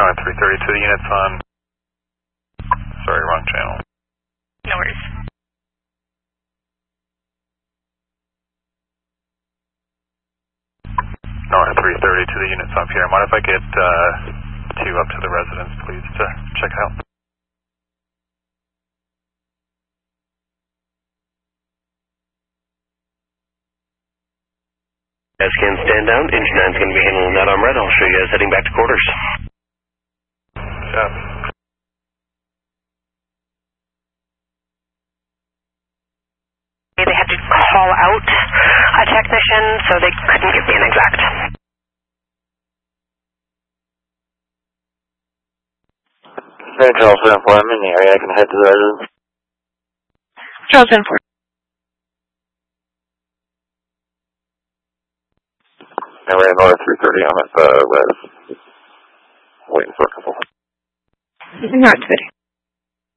North 332 units on... Sorry, wrong channel. No worries. North 332 the units on Pierre. Mind if I get 2 up to the residence, please, to check out? Scan stand down. Engine 9's going to be handling that on red. I'll show you guys heading back to quarters. Yeah. They had to call out a technician, so they couldn't give me an exact. Charles 4, I'm in the area. I can head to the residence. Charles 4. And we're in North 330. I'm at the res. Waiting for a couple. Not good.